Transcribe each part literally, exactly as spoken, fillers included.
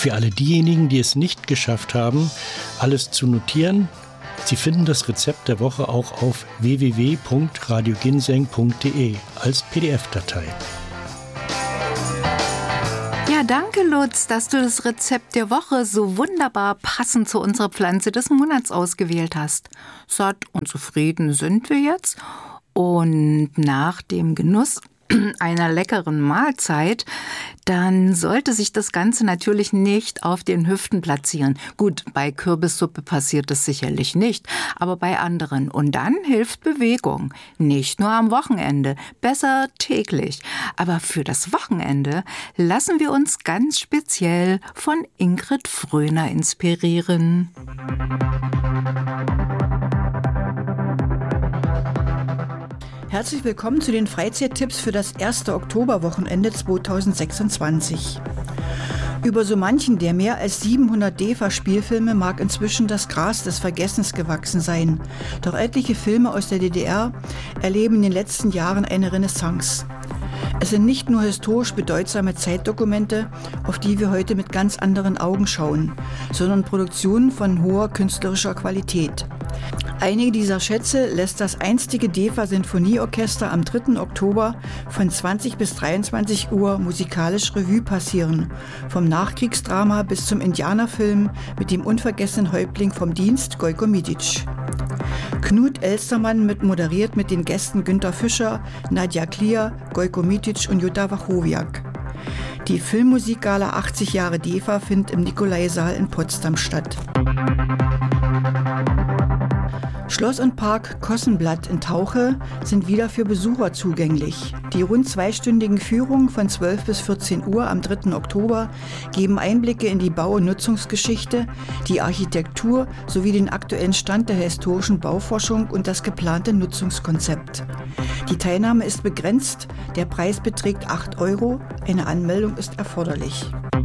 Für alle diejenigen, die es nicht geschafft haben, alles zu notieren, Sie finden das Rezept der Woche auch auf w w w punkt radio ginseng punkt d e als P D F-Datei. Ja, danke Lutz, dass du das Rezept der Woche so wunderbar passend zu unserer Pflanze des Monats ausgewählt hast. Satt und zufrieden sind wir jetzt und nach dem Genuss einer leckeren Mahlzeit, dann sollte sich das Ganze natürlich nicht auf den Hüften platzieren. Gut, bei Kürbissuppe passiert das sicherlich nicht, aber bei anderen. Und dann hilft Bewegung. Nicht nur am Wochenende, besser täglich. Aber für das Wochenende lassen wir uns ganz speziell von Ingrid Fröhner inspirieren. Herzlich willkommen zu den Freizeittipps für das erste Oktoberwochenende zweitausendsechsundzwanzig. Über so manchen der mehr als siebenhundert D E F A-Spielfilme mag inzwischen das Gras des Vergessens gewachsen sein. Doch etliche Filme aus der D D R erleben in den letzten Jahren eine Renaissance. Es sind nicht nur historisch bedeutsame Zeitdokumente, auf die wir heute mit ganz anderen Augen schauen, sondern Produktionen von hoher künstlerischer Qualität. Einige dieser Schätze lässt das einstige D E F A-Sinfonieorchester am dritten Oktober von zwanzig bis dreiundzwanzig Uhr musikalisch Revue passieren. Vom Nachkriegsdrama bis zum Indianerfilm mit dem unvergessenen Häuptling vom Dienst, Gojko Mitic. Knut Elstermann mit moderiert mit den Gästen Günter Fischer, Nadja Klier, Gojko Mitic und Jutta Wachowiak. Die Filmmusikgala achtzig Jahre D E F A findet im Nikolaisaal in Potsdam statt. Schloss und Park Kossenblatt in Tauche sind wieder für Besucher zugänglich. Die rund zweistündigen Führungen von zwölf bis vierzehn Uhr am dritten Oktober geben Einblicke in die Bau- und Nutzungsgeschichte, die Architektur sowie den aktuellen Stand der historischen Bauforschung und das geplante Nutzungskonzept. Die Teilnahme ist begrenzt, der Preis beträgt acht Euro, eine Anmeldung ist erforderlich.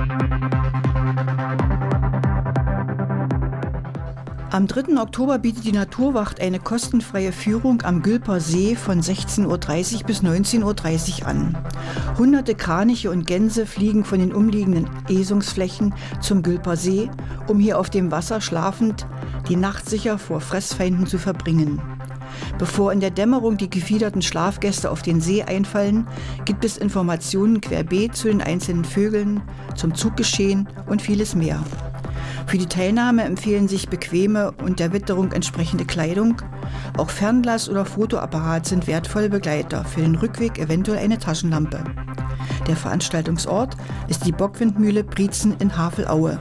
Am dritten Oktober bietet die Naturwacht eine kostenfreie Führung am Gülper See von sechzehn Uhr dreißig bis neunzehn Uhr dreißig an. Hunderte Kraniche und Gänse fliegen von den umliegenden Esungsflächen zum Gülper See, um hier auf dem Wasser schlafend die Nacht sicher vor Fressfeinden zu verbringen. Bevor in der Dämmerung die gefiederten Schlafgäste auf den See einfallen, gibt es Informationen querbeet zu den einzelnen Vögeln, zum Zuggeschehen und vieles mehr. Für die Teilnahme empfehlen sich bequeme und der Witterung entsprechende Kleidung. Auch Fernglas oder Fotoapparat sind wertvolle Begleiter, für den Rückweg eventuell eine Taschenlampe. Der Veranstaltungsort ist die Bockwindmühle Brietzen in Havelaue.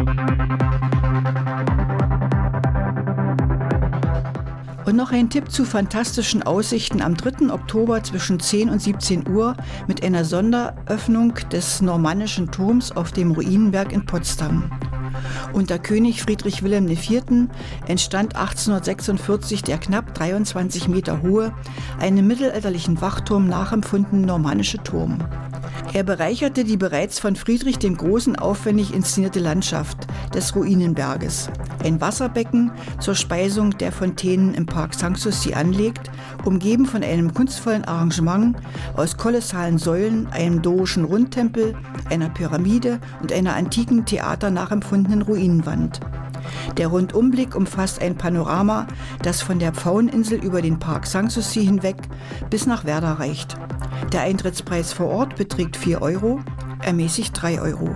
Und noch ein Tipp zu fantastischen Aussichten am dritten Oktober zwischen zehn und siebzehn Uhr mit einer Sonderöffnung des Normannischen Turms auf dem Ruinenberg in Potsdam. Unter König Friedrich Wilhelm der Vierte entstand achtzehnhundertsechsundvierzig der knapp dreiundzwanzig Meter hohe, einem mittelalterlichen Wachturm nachempfundene normannische Turm. Er bereicherte die bereits von Friedrich dem Großen aufwendig inszenierte Landschaft des Ruinenberges. Ein Wasserbecken zur Speisung der Fontänen im Park Sanssouci anlegt, umgeben von einem kunstvollen Arrangement aus kolossalen Säulen, einem dorischen Rundtempel, einer Pyramide und einer antiken Theater nachempfundenen Ruinenwand. Der Rundumblick umfasst ein Panorama, das von der Pfaueninsel über den Park Sanssouci hinweg bis nach Werder reicht. Der Eintrittspreis vor Ort beträgt vier Euro, ermäßigt drei Euro.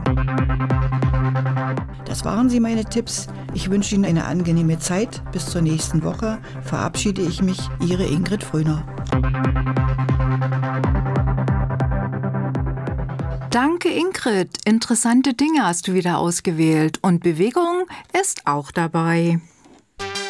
Das waren sie, meine Tipps. Ich wünsche Ihnen eine angenehme Zeit. Bis zur nächsten Woche verabschiede ich mich, Ihre Ingrid Fröhner. Danke Ingrid, interessante Dinge hast du wieder ausgewählt und Bewegung ist auch dabei.